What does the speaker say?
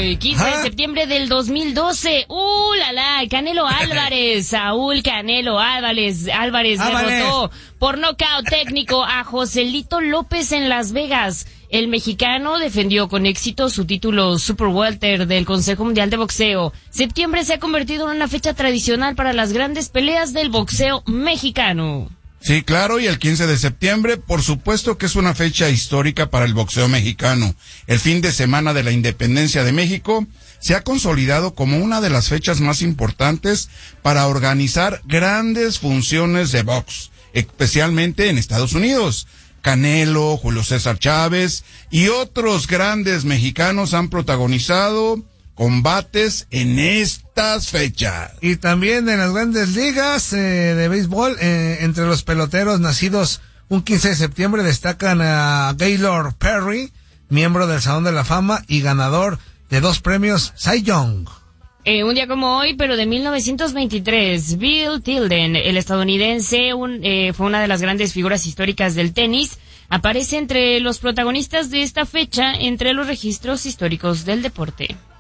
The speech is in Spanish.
hoy, 15 de septiembre del 2012. Canelo Álvarez, Saúl Canelo Álvarez derrotó por nocaut técnico a Joselito López en Las Vegas. El mexicano defendió con éxito su título Super Welter del Consejo Mundial de Boxeo. Septiembre se ha convertido en una fecha tradicional para las grandes peleas del boxeo mexicano. Sí, claro, y el 15 de septiembre, por supuesto que es una fecha histórica para el boxeo mexicano. El fin de semana de la independencia de México se ha consolidado como una de las fechas más importantes para organizar grandes funciones de box, especialmente en Estados Unidos. Canelo, Julio César Chávez y otros grandes mexicanos han protagonizado combates en estas fechas. Y también en las grandes ligas de béisbol, entre los peloteros nacidos un 15 de septiembre destacan a Gaylord Perry, miembro del Salón de la Fama y ganador de 2 premios Cy Young. Un día como hoy, pero de 1923, Bill Tilden, el estadounidense, fue una de las grandes figuras históricas del tenis. Aparece entre los protagonistas de esta fecha entre los registros históricos del deporte.